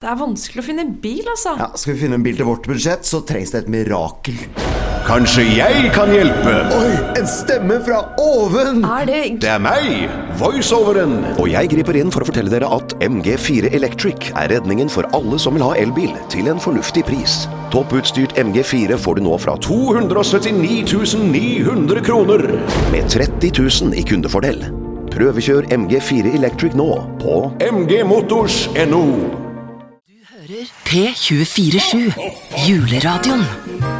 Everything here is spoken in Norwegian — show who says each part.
Speaker 1: Det vanskelig å finne en bil, altså.
Speaker 2: Ja, skal vi finne en bil til vårt budsjett, så trengs det et mirakel.
Speaker 3: Kanskje jeg kan hjelpe?
Speaker 2: Oi, en stemme fra oven!
Speaker 3: Det er meg, voiceoveren. Og jeg griper inn for å fortelle dere at MG4 Electric er redningen for alle som vil ha elbil til en fornuftig pris. Topputstyrt MG4 får du nå fra 279 900 kroner, med 30 000 i kundefordel. Prøvekjør MG4 Electric nå på mgmotors.no.
Speaker 4: Du hører P24/7, juleradioen.